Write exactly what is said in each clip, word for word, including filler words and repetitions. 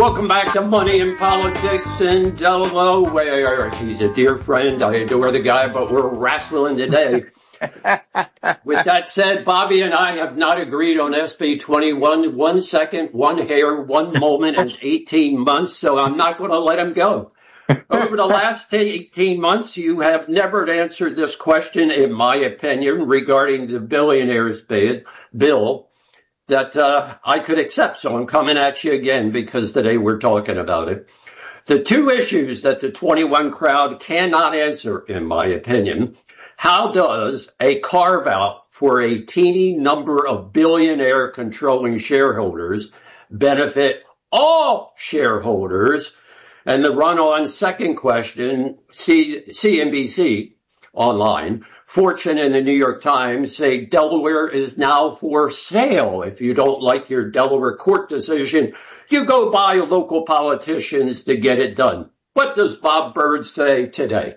Welcome back to Money in Politics in Delaware. He's a dear friend. I adore the guy, but we're wrestling today. With that said, Bobby and I have not agreed on S B twenty-one, one second, one hair, one moment, and eighteen months, so I'm not going to let him go. Over the last eighteen months, you have never answered this question, in my opinion, regarding the billionaires bid, bill that uh, I could accept. So I'm coming at you again because today we're talking about it. The two issues that the twenty-one crowd cannot answer, in my opinion: how does a carve out for a teeny number of billionaire controlling shareholders benefit all shareholders? And the run-on second question, C- C N B C online, Fortune and the New York Times say Delaware is now for sale. If you don't like your Delaware court decision, you go buy local politicians to get it done. What does Bob Byrd say today?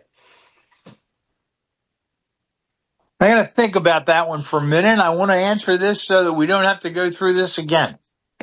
I got to think about that one for a minute. I want to answer this so that we don't have to go through this again.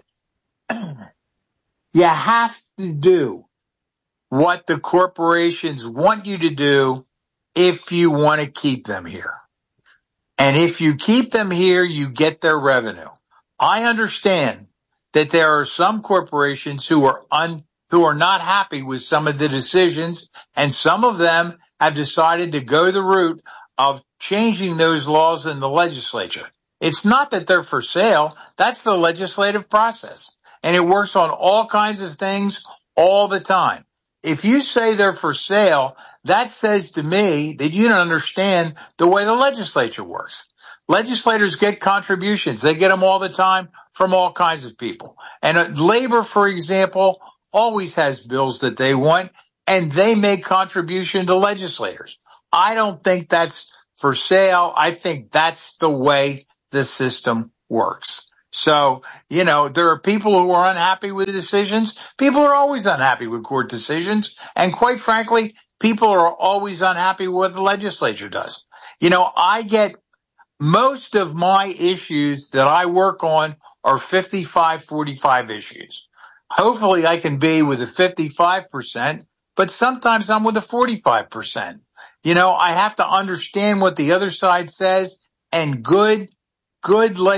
You have to do what the corporations want you to do if you want to keep them here. And if you keep them here, you get their revenue. I understand that there are some corporations who are un, who are not happy with some of the decisions, and some of them have decided to go the route of changing those laws in the legislature. It's not that they're for sale. That's the legislative process. And it works on all kinds of things all the time. If you say they're for sale, that says to me that you don't understand the way the legislature works. Legislators get contributions. They get them all the time from all kinds of people. And uh, labor, for example, always has bills that they want, and they make contribution to legislators. I don't think that's for sale. I think that's the way the system works. So, you know, there are people who are unhappy with the decisions. People are always unhappy with court decisions. And quite frankly, people are always unhappy with what the legislature does. You know, I get most of my issues that I work on are fifty-five forty-five issues. Hopefully I can be with a fifty-five percent, but sometimes I'm with a forty-five percent. You know, I have to understand what the other side says, and good, good legislation